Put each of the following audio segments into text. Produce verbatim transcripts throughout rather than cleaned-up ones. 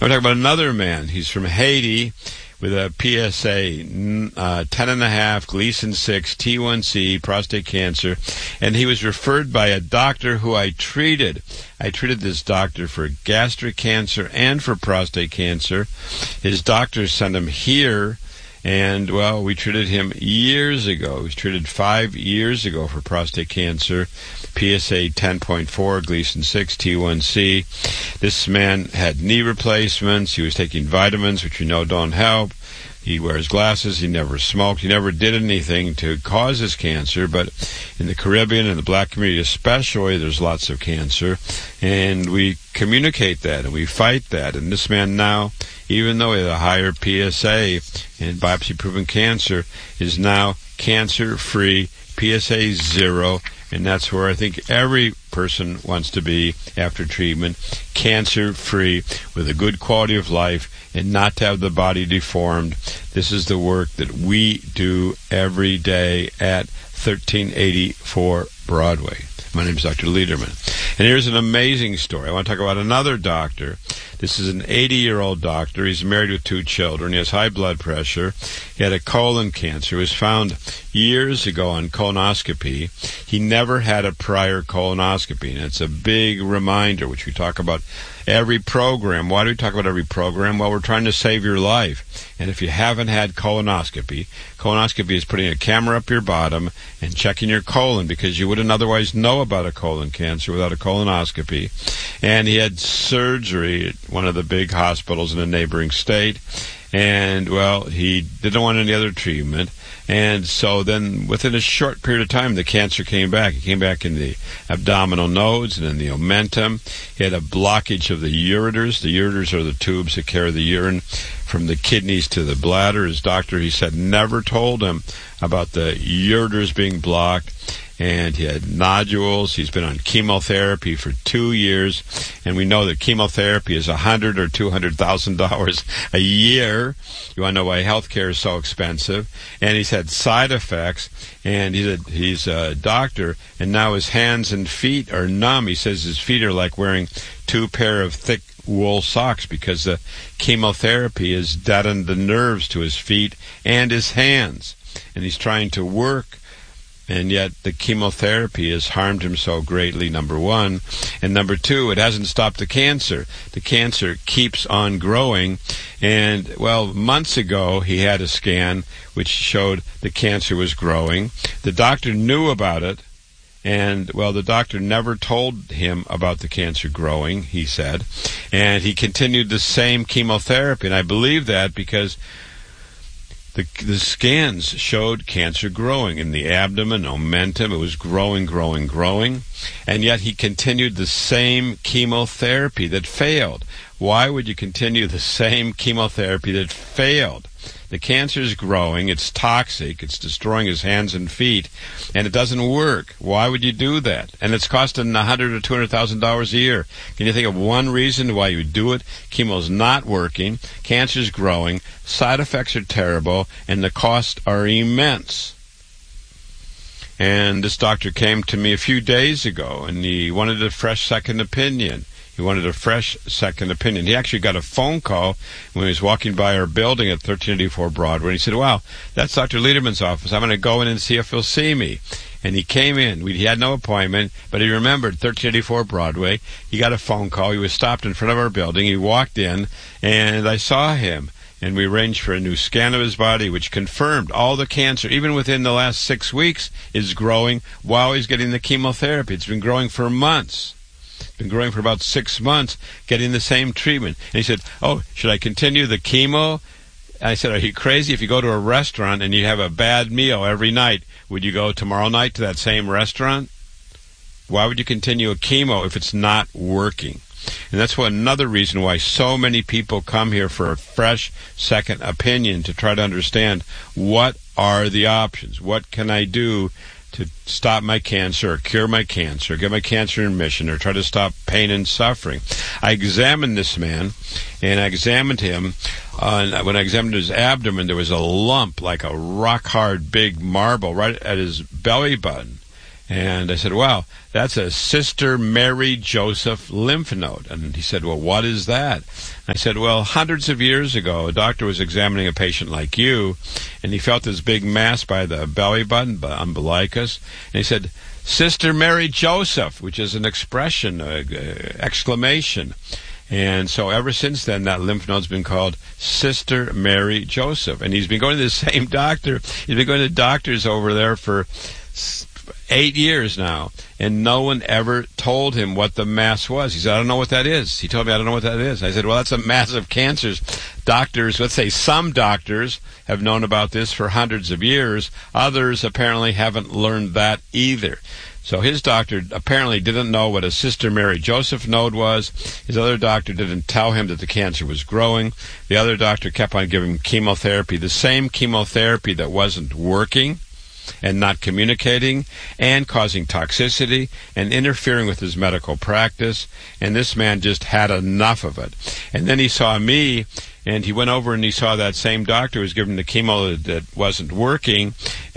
we're talking about another man. He's from Haiti with a P S A uh, ten and a half, Gleason six, T one C, prostate cancer, and he was referred by a doctor who I treated. I treated this doctor for gastric cancer and for prostate cancer. His doctor sent him here, and, well, we treated him years ago. He was treated five years ago for prostate cancer, P S A ten point four, Gleason six, T one C. This man had knee replacements. He was taking vitamins, which you know don't help. He wears glasses. He never smoked. He never did anything to cause his cancer. But in the Caribbean and the black community especially, there's lots of cancer. And we communicate that and we fight that. And this man now, even though he had a higher P S A and biopsy-proven cancer, is now cancer-free, P S A zero. And that's where I think every person wants to be after treatment, cancer-free, with a good quality of life, and not to have the body deformed. This is the work that we do every day at thirteen eighty-four Broadway. My name is Doctor Lederman. And here's an amazing story. I want to talk about another doctor. This is an eighty-year-old doctor. He's married with two children. He has high blood pressure. He had a colon cancer. It was found years ago on colonoscopy. He never had a prior colonoscopy. And it's a big reminder, which we talk about every program. Why do we talk about every program? Well, we're trying to save your life. And if you haven't had colonoscopy, colonoscopy is putting a camera up your bottom and checking your colon, because you wouldn't otherwise know about a colon cancer without a colonoscopy. And he had surgery at one of the big hospitals in a neighboring state. And, well, he didn't want any other treatment. And so then within a short period of time, the cancer came back. It came back in the abdominal nodes and in the omentum. He had a blockage of the ureters. The ureters are the tubes that carry the urine from the kidneys to the bladder. His doctor, he said, never told him about the ureters being blocked. And he had nodules. He's been on chemotherapy for two years, and we know that chemotherapy is a hundred or two hundred thousand dollars a year. You want to know why healthcare is so expensive? And he's had side effects. And he's a, he's a doctor, and now his hands and feet are numb. He says his feet are like wearing two pair of thick wool socks because the chemotherapy has deadened the nerves to his feet and his hands. And he's trying to work, and yet the chemotherapy has harmed him so greatly, number one. And number two, it hasn't stopped the cancer. The cancer keeps on growing. And, well, months ago, he had a scan which showed the cancer was growing. The doctor knew about it. And, well, the doctor never told him about the cancer growing, he said. And he continued the same chemotherapy. And I believe that because The, the scans showed cancer growing in the abdomen, omentum. It was growing, growing, growing. And yet he continued the same chemotherapy that failed. Why would you continue the same chemotherapy that failed? The cancer is growing. It's toxic. It's destroying his hands and feet. And it doesn't work. Why would you do that? And it's costing one hundred thousand dollars or two hundred thousand dollars a year. Can you think of one reason why you would do it? Chemo's not working. Cancer's growing. Side effects are terrible. And the costs are immense. And this doctor came to me a few days ago, and he wanted a fresh second opinion. He wanted a fresh second opinion. He actually got a phone call when he was walking by our building at thirteen eighty-four Broadway. And he said, wow, that's Doctor Lederman's office. I'm going to go in and see if he'll see me. And he came in. We, he had no appointment, but he remembered thirteen eighty-four Broadway. He got a phone call. He was stopped in front of our building. He walked in, and I saw him. And we arranged for a new scan of his body, which confirmed all the cancer, even within the last six weeks, is growing while he's getting the chemotherapy. It's been growing for months. Been growing for about six months, getting the same treatment. And he said, oh, should I continue the chemo? And I said, are you crazy? If you go to a restaurant and you have a bad meal every night, would you go tomorrow night to that same restaurant? Why would you continue a chemo if it's not working? And that's what another reason why so many people come here for a fresh second opinion, to try to understand what are the options. What can I do to stop my cancer or cure my cancer, get my cancer in remission, or try to stop pain and suffering. I examined this man, and I examined him. Uh, when I examined his abdomen, there was a lump, like a rock-hard big marble, right at his belly button. And I said, well, that's a Sister Mary Joseph lymph node. And he said, well, what is that? I said, well, hundreds of years ago, a doctor was examining a patient like you, and he felt this big mass by the belly button, the umbilicus, and he said, Sister Mary Joseph, which is an expression, an exclamation. And so ever since then, that lymph node's been called Sister Mary Joseph. And he's been going to the same doctor. He's been going to doctors over there for eight years now, and no one ever told him what the mass was. He said, I don't know what that is. He told me, I don't know what that is. I said, well, that's a mass of cancers. Doctors, let's say some doctors have known about this for hundreds of years. Others apparently haven't learned that either. So his doctor apparently didn't know what a Sister Mary Joseph node was. His other doctor didn't tell him that the cancer was growing. The other doctor kept on giving him chemotherapy, the same chemotherapy that wasn't working and not communicating and causing toxicity and interfering with his medical practice. And this man just had enough of it. And then he saw me, and he went over and he saw that same doctor who was giving the chemo that wasn't working.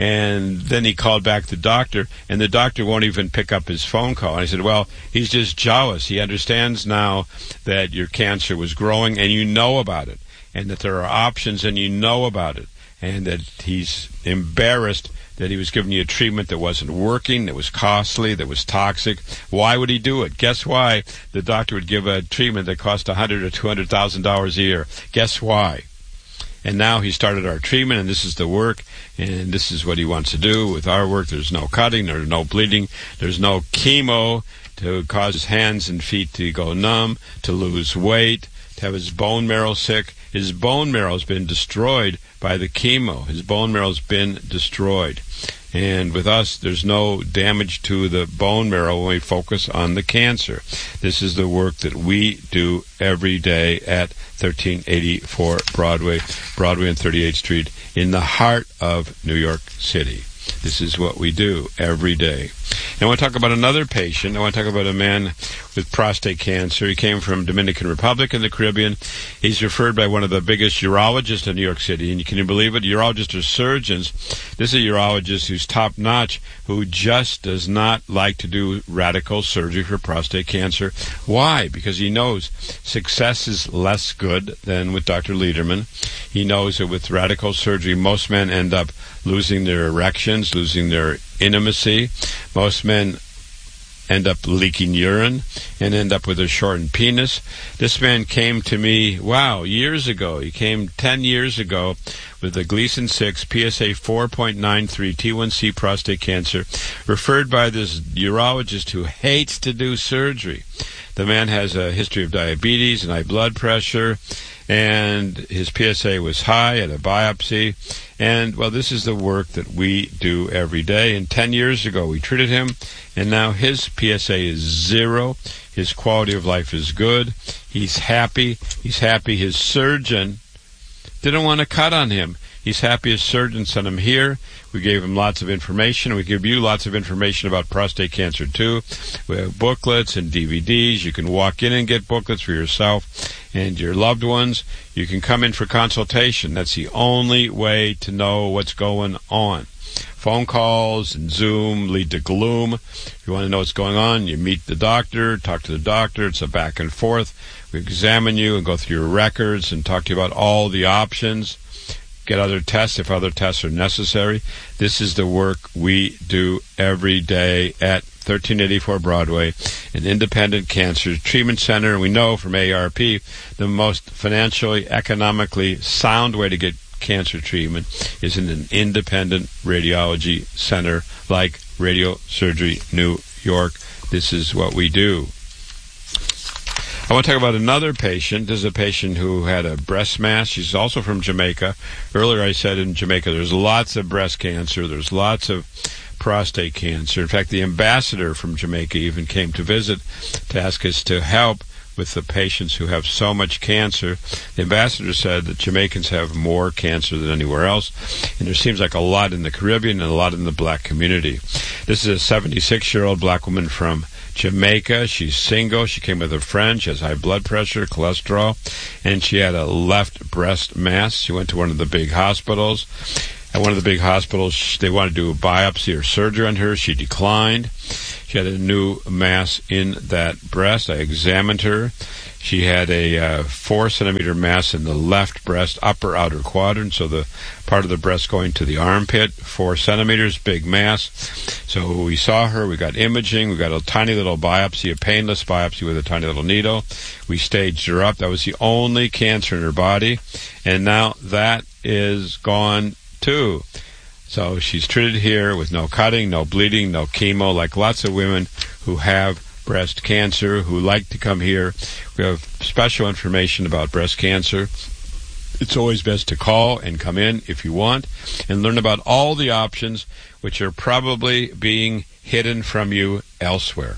And then he called back the doctor, and the doctor won't even pick up his phone call. And I said, well, he's just jealous. He understands now that your cancer was growing and you know about it, and that there are options and you know about it, and that he's embarrassed that he was giving you a treatment that wasn't working, that was costly, that was toxic. Why would he do it? Guess why the doctor would give a treatment that cost one hundred thousand dollars or two hundred thousand dollars a year? Guess why? And now he started our treatment, and this is the work, and this is what he wants to do with our work. There's no cutting, there's no bleeding, there's no chemo to cause his hands and feet to go numb, to lose weight, to have his bone marrow sick. His bone marrow's been destroyed by the chemo. His bone marrow's been destroyed. And with us, there's no damage to the bone marrow when we focus on the cancer. This is the work that we do every day at thirteen eighty-four Broadway, Broadway and thirty-eighth Street, in the heart of New York City. This is what we do every day. And I want to talk about another patient. I want to talk about a man with prostate cancer. He came from Dominican Republic in the Caribbean. He's referred by one of the biggest urologists in New York City. And can you believe it? Urologists are surgeons. This is a urologist who's top-notch, who just does not like to do radical surgery for prostate cancer. Why? Because he knows success is less good than with Doctor Lederman. He knows that with radical surgery, most men end up losing their erections, losing their intimacy. Most men end up leaking urine and end up with a shortened penis. This man came to me, wow, years ago. He came ten years ago with a Gleason six, P S A four point nine three, T one C prostate cancer, referred by this urologist who hates to do surgery. The man has a history of diabetes and high blood pressure, and his P S A was high at a biopsy. And, well, this is the work that we do every day. And ten years ago, we treated him, and now his P S A is zero. His quality of life is good. He's happy. He's happy his surgeon didn't want to cut on him. He's happy his surgeon sent him here. We gave him lots of information. We give you lots of information about prostate cancer, too. We have booklets and D V Ds. You can walk in and get booklets for yourself and your loved ones. You can come in for consultation. That's the only way to know what's going on. Phone calls and Zoom lead to gloom. If you want to know what's going on, you meet the doctor, talk to the doctor. It's a back and forth. We examine you and go through your records and talk to you about all the options. Get other tests if other tests are necessary. This is the work we do every day at thirteen eighty-four Broadway, an independent cancer treatment center. And we know from A A R P the most financially, economically sound way to get cancer treatment is in an independent radiology center like Radio Surgery New York. This is what we do. I want to talk about another patient. This is a patient who had a breast mass. She's also from Jamaica. Earlier I said in Jamaica there's lots of breast cancer. There's lots of prostate cancer. In fact, the ambassador from Jamaica even came to visit to ask us to help with the patients who have so much cancer. The ambassador said that Jamaicans have more cancer than anywhere else, and there seems like a lot in the Caribbean and a lot in the black community. This is a seventy-six-year-old black woman from Jamaica. She's single. She came with a friend. She has high blood pressure, cholesterol, and she had a left breast mass. She went to one of the big hospitals. At one of the big hospitals, they wanted to do a biopsy or surgery on her. She declined. She had a new mass in that breast. I examined her. She had a uh, four centimeter mass in the left breast, upper outer quadrant, so the part of the breast going to the armpit, four centimeters, big mass. So we saw her, we got imaging, we got a tiny little biopsy, a painless biopsy with a tiny little needle. We staged her up. That was the only cancer in her body, and now that is gone too. So she's treated here with no cutting, no bleeding, no chemo, like lots of women who have breast cancer who like to come here. We have special information about breast cancer. It's always best to call and come in if you want and learn about all the options which are probably being hidden from you elsewhere.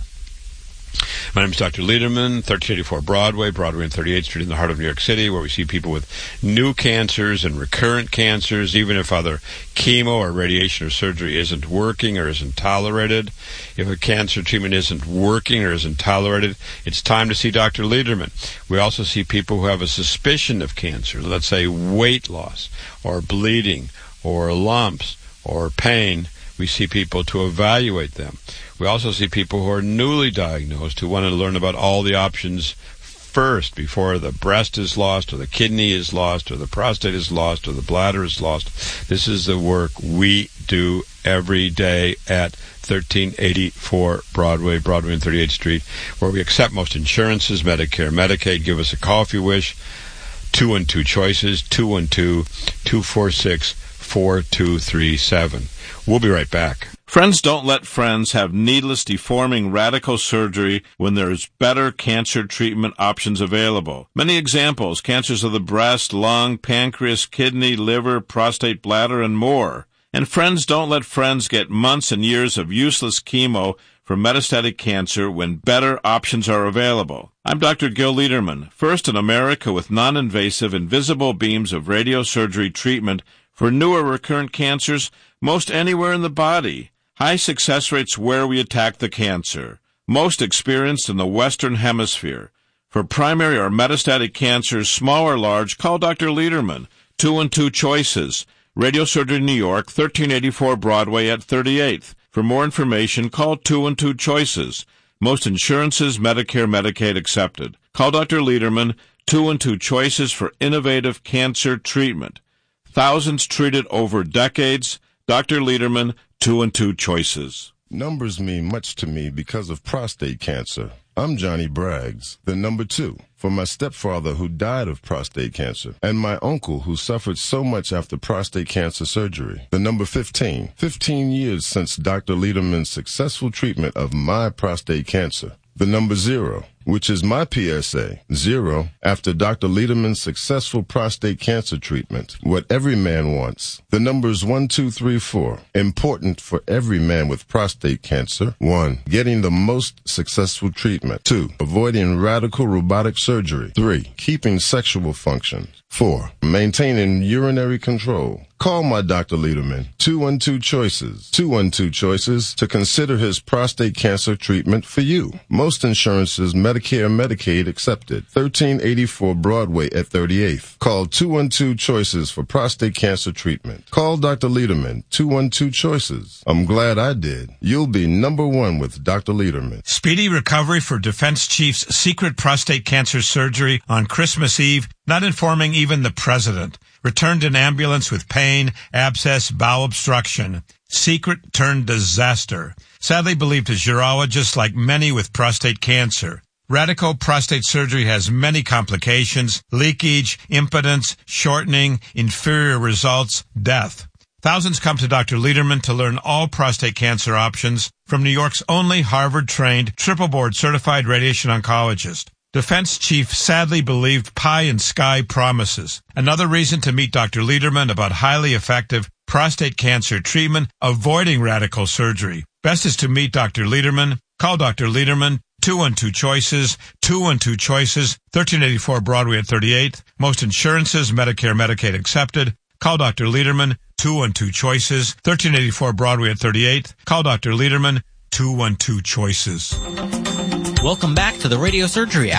My name is Doctor Lederman, thirteen eighty-four Broadway, Broadway and thirty-eighth Street in the heart of New York City, where we see people with new cancers and recurrent cancers, even if other chemo or radiation or surgery isn't working or isn't tolerated. If a cancer treatment isn't working or isn't tolerated, it's time to see Doctor Lederman. We also see people who have a suspicion of cancer, let's say weight loss or bleeding or lumps or pain. We see people to evaluate them. We also see people who are newly diagnosed who want to learn about all the options first before the breast is lost or the kidney is lost or the prostate is lost or the bladder is lost. This is the work we do every day at thirteen eighty-four Broadway, Broadway and thirty-eighth Street, where we accept most insurances, Medicare, Medicaid. Give us a call if you wish. two one two choices, two one two, two four six, four two three seven. We'll be right back. Friends don't let friends have needless deforming radical surgery when there's better cancer treatment options available. Many examples: cancers of the breast, lung, pancreas, kidney, liver, prostate, bladder, and more. And friends don't let friends get months and years of useless chemo for metastatic cancer when better options are available. I'm Doctor Gil Lederman, first in America with non-invasive invisible beams of radiosurgery treatment for newer recurrent cancers most anywhere in the body. High success rates where we attack the cancer. Most experienced in the Western Hemisphere. For primary or metastatic cancers, small or large, call Doctor Lederman. Two and two choices. Radiosurgery New York, thirteen eighty-four Broadway at thirty-eighth. For more information, call two and two choices. Most insurances, Medicare, Medicaid accepted. Call Doctor Lederman. Two and two choices for innovative cancer treatment. Thousands treated over decades. Doctor Lederman, two and two choices. Numbers mean much to me because of prostate cancer. I'm Johnny Braggs, the number two, for my stepfather who died of prostate cancer, and my uncle who suffered so much after prostate cancer surgery. The number fifteen, fifteen years since Doctor Lederman's successful treatment of my prostate cancer. The number zero, which is my P S A, zero, after Doctor Lederman's successful prostate cancer treatment. What every man wants. The numbers one, two, three, four. Important for every man with prostate cancer. One, getting the most successful treatment. Two, avoiding radical robotic surgery. Three, keeping sexual function. Four, maintaining urinary control. Call my Doctor Lederman, two one two choices, two one two choices, to consider his prostate cancer treatment for you. Most insurances, Medicare and Medicaid accepted. thirteen eighty-four Broadway at thirty-eighth. Call two one two choices for prostate cancer treatment. Call Doctor Lederman, two one two choices. I'm glad I did. You'll be number one with Doctor Lederman. Speedy recovery for Defense Chief's secret prostate cancer surgery on Christmas Eve, not informing even the president. Returned in ambulance with pain, abscess, bowel obstruction. Secret turned disaster. Sadly believed his urologist, like many with prostate cancer. Radical prostate surgery has many complications: leakage, impotence, shortening, inferior results, death. Thousands come to Doctor Lederman to learn all prostate cancer options from New York's only Harvard-trained, triple-board certified radiation oncologist. Defense Chief sadly believed pie in sky promises. Another reason to meet Doctor Lederman about highly effective prostate cancer treatment, avoiding radical surgery. Best is to meet Doctor Lederman. Call Doctor Lederman, two one two choices, two one two choices, thirteen eighty-four Broadway at thirty-eighth. Most insurances, Medicare, Medicaid accepted. Call Doctor Lederman, two one two choices, thirteen eighty-four Broadway at thirty-eighth. Call Doctor Lederman, two one two choices. Welcome back to the Radio Surgery Hour.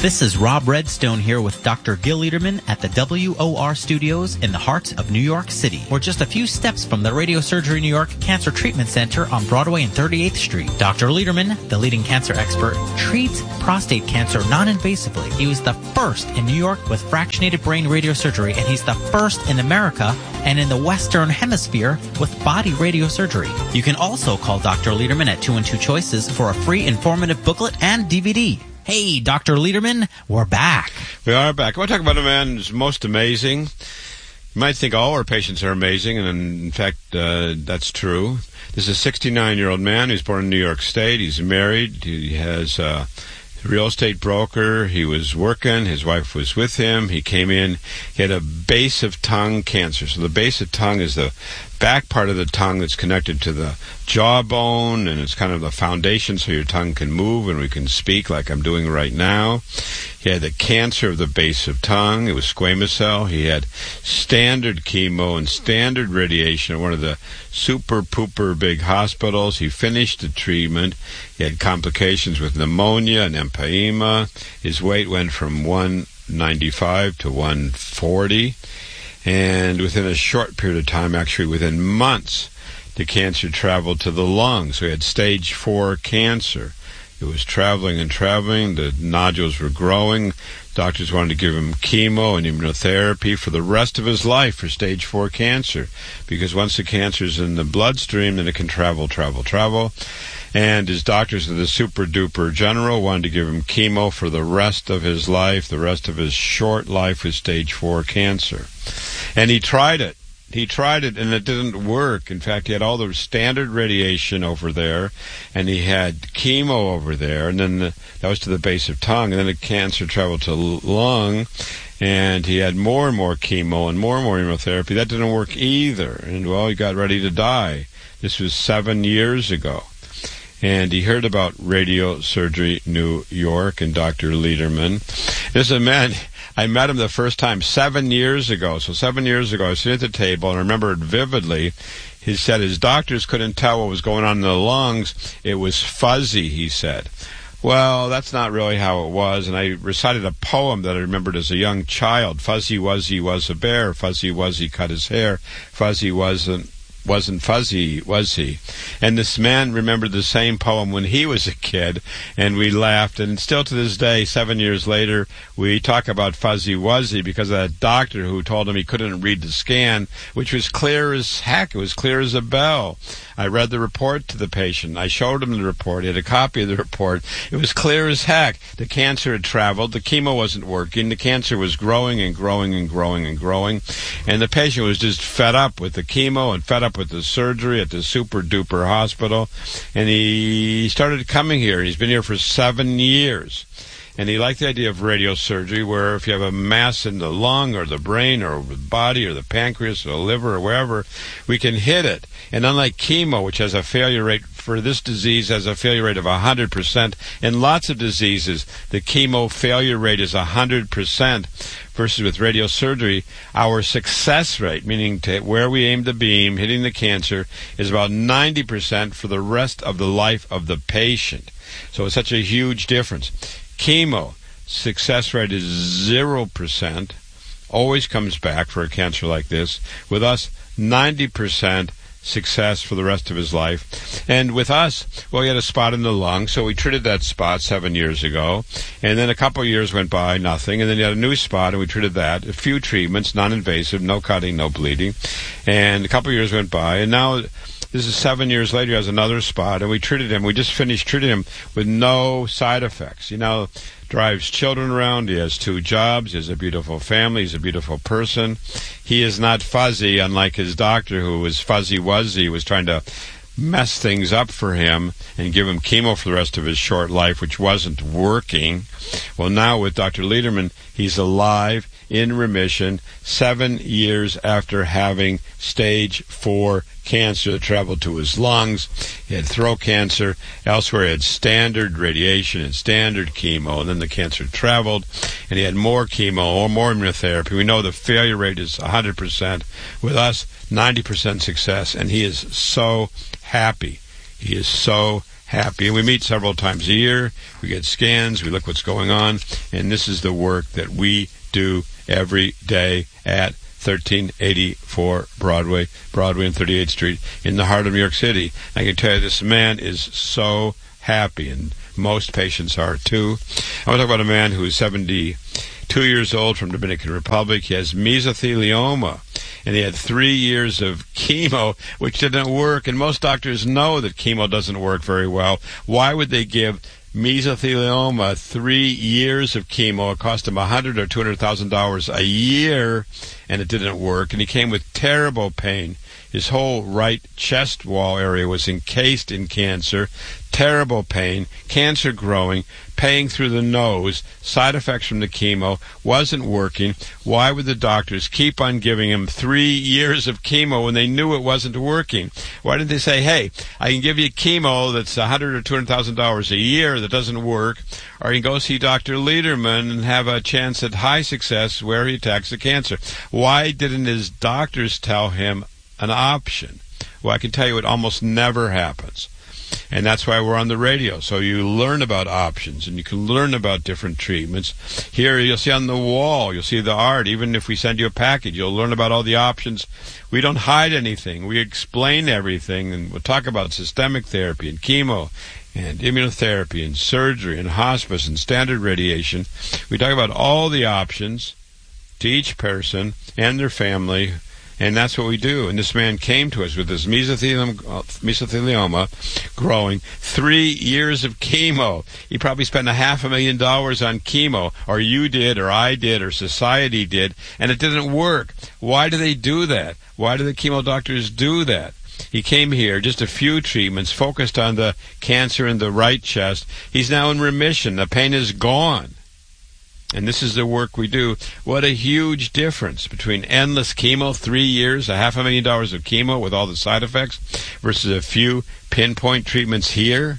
This is Rob Redstone here with Doctor Gil Lederman at the W O R Studios in the heart of New York City. We're just a few steps from the Radiosurgery New York Cancer Treatment Center on Broadway and thirty-eighth Street. Doctor Lederman, the leading cancer expert, treats prostate cancer non-invasively. He was the first in New York with fractionated brain radiosurgery, and he's the first in America and in the Western Hemisphere with body radiosurgery. You can also call Doctor Lederman at two and two Choices for a free informative booklet and D V D. Hey, Doctor Lederman, we're back. We are back. I want to talk about a man who's most amazing. You might think all our patients are amazing, and in fact, uh, that's true. This is a sixty-nine-year-old man who's born in New York State. He's married. He has a real estate broker. He was working. His wife was with him. He came in. He had a base of tongue cancer. So the base of tongue is the back part of the tongue that's connected to the jawbone, and it's kind of the foundation so your tongue can move and we can speak like I'm doing right now. He had the cancer of the base of tongue. It was squamous cell. He had standard chemo and standard radiation at one of the super pooper big hospitals. He finished the treatment. He had complications with pneumonia and empyema. His weight went from one ninety-five to one forty. And within a short period of time, actually within months, the cancer traveled to the lungs. So he had stage four cancer. It was traveling and traveling. The nodules were growing. Doctors wanted to give him chemo and immunotherapy for the rest of his life for stage four cancer, because once the cancer is in the bloodstream, then it can travel, travel, travel. And his doctors of the super-duper general wanted to give him chemo for the rest of his life, the rest of his short life with stage four cancer. And he tried it. He tried it, and it didn't work. In fact, he had all the standard radiation over there, and he had chemo over there, and then the, that was to the base of tongue, and then the cancer traveled to lung, and he had more and more chemo and more and more immunotherapy. That didn't work either, and, well, he got ready to die. This was seven years ago. And he heard about Radiosurgery New York and Doctor Lederman. This is a man, I met him the first time seven years ago. So seven years ago, I was sitting at the table, and I remember it vividly. He said his doctors couldn't tell what was going on in the lungs. It was fuzzy, he said. Well, that's not really how it was, and I recited a poem that I remembered as a young child. Fuzzy Wuzzy was a bear, Fuzzy Wuzzy cut his hair, Fuzzy wasn't wasn't fuzzy, was he? And this man remembered the same poem when he was a kid, and we laughed. And still to this day, seven years later, we talk about Fuzzy Wuzzy because of that doctor who told him he couldn't read the scan, which was clear as heck. It was clear as a bell. I read the report to the patient. I showed him the report. He had a copy of the report. It was clear as heck. The cancer had traveled. The chemo wasn't working. The cancer was growing and growing and growing and growing. And the patient was just fed up with the chemo and fed up with the surgery at the super-duper hospital. And he started coming here. He's been here for seven years. And he liked the idea of radiosurgery, where if you have a mass in the lung or the brain or the body or the pancreas or the liver or wherever, we can hit it. And unlike chemo, which has a failure rate for this disease, has a failure rate of one hundred percent, in lots of diseases, the chemo failure rate is one hundred percent, versus with radiosurgery, our success rate, meaning to where we aim the beam, hitting the cancer, is about ninety percent for the rest of the life of the patient. So it's such a huge difference. Chemo, success rate is zero percent, always comes back for a cancer like this. With us, ninety percent success for the rest of his life. And with us, well, he had a spot in the lung, so we treated that spot seven years ago. And then a couple of years went by, nothing. And then he had a new spot, and we treated that. A few treatments, non-invasive, no cutting, no bleeding. And a couple of years went by, and now this is seven years later, he has another spot, and we treated him. We just finished treating him with no side effects. You know, drives children around. He has two jobs. He has a beautiful family. He's a beautiful person. He is not fuzzy, unlike his doctor, who was fuzzy wuzzy, was trying to mess things up for him and give him chemo for the rest of his short life, which wasn't working. Well, now with Doctor Lederman, he's alive, in remission, seven years after having stage four cancer that traveled to his lungs. He had throat cancer. Elsewhere, he had standard radiation and standard chemo, and then the cancer traveled, and he had more chemo or more immunotherapy. We know the failure rate is one hundred percent. With us, ninety percent success, and he is so happy. He is so happy. And we meet several times a year. We get scans. We look what's going on. And this is the work that we do every day at thirteen eighty-four Broadway, Broadway and thirty-eighth Street in the heart of New York City. I can tell you this man is so happy, and most patients are too. I want to talk about a man who is seventy-two years old from Dominican Republic. He has mesothelioma, and he had three years of chemo, which didn't work. And most doctors know that chemo doesn't work very well. Why would they give mesothelioma three years of chemo? It cost him a hundred or two hundred thousand dollars a year, and it didn't work. And he came with terrible pain. His whole right chest wall area was encased in cancer. Terrible pain, cancer growing, paying through the nose, side effects from the chemo, wasn't working. Why would the doctors keep on giving him three years of chemo when they knew it wasn't working? Why didn't they say, hey, I can give you chemo that's a hundred or two hundred thousand dollars a year that doesn't work, or you can go see Doctor Lederman and have a chance at high success where he attacks the cancer? Why didn't his doctors tell him an option? Well, I can tell you it almost never happens. And that's why we're on the radio, so you learn about options, and you can learn about different treatments. Here you'll see on the wall, you'll see the art. Even if we send you a package, you'll learn about all the options. We don't hide anything. We explain everything, and we'll talk about systemic therapy and chemo and immunotherapy and surgery and hospice and standard radiation. We talk about all the options to each person and their family. And that's what we do. And this man came to us with this mesothelioma, mesothelioma growing, three years of chemo. He probably spent a half a million dollars on chemo, or you did, or I did, or society did, and it didn't work. Why do they do that? Why do the chemo doctors do that? He came here, just a few treatments, focused on the cancer in the right chest. He's now in remission. The pain is gone. And this is the work we do. What a huge difference between endless chemo, three years, a half a million dollars of chemo with all the side effects, versus a few pinpoint treatments here.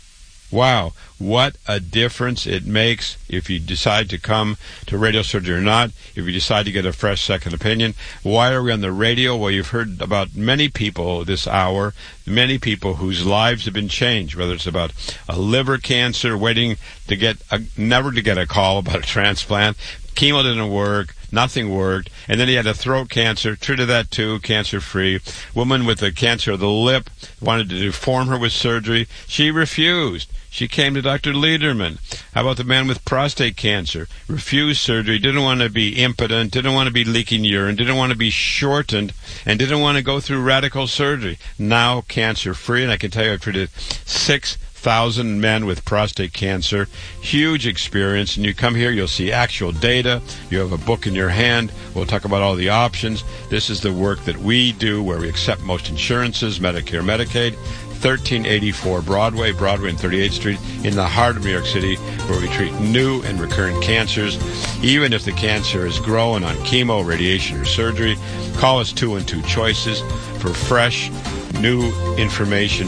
Wow, what a difference it makes if you decide to come to radio surgery or not, if you decide to get a fresh second opinion. Why are we on the radio? Well, you've heard about many people this hour, many people whose lives have been changed, whether it's about a liver cancer, waiting to get, a, never to get a call about a transplant. Chemo didn't work. Nothing worked. And then he had a throat cancer, treated that too, cancer-free. Woman with the cancer of the lip wanted to deform her with surgery. She refused. She came to Doctor Lederman. How about the man with prostate cancer? Refused surgery, didn't want to be impotent, didn't want to be leaking urine, didn't want to be shortened, and didn't want to go through radical surgery. Now cancer-free, and I can tell you I've treated six thousand men with prostate cancer. Huge experience. And you come here, you'll see actual data. You have a book in your hand. We'll talk about all the options. This is the work that we do where we accept most insurances, Medicare, Medicaid. thirteen eighty-four Broadway, Broadway and thirty-eighth Street in the heart of New York City, where we treat new and recurrent cancers. Even if the cancer is growing on chemo, radiation, or surgery, call us two one two choices for fresh, new information.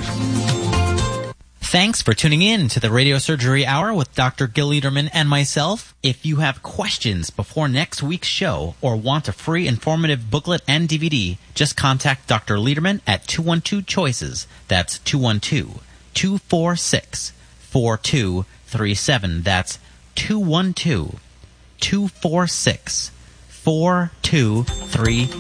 Thanks for tuning in to the Radio Surgery Hour with Doctor Gil Lederman and myself. If you have questions before next week's show or want a free informative booklet and D V D, just contact Doctor Lederman at two one two choices. That's two one two, two four six, four two three seven. That's two one two, two four six, four two three seven.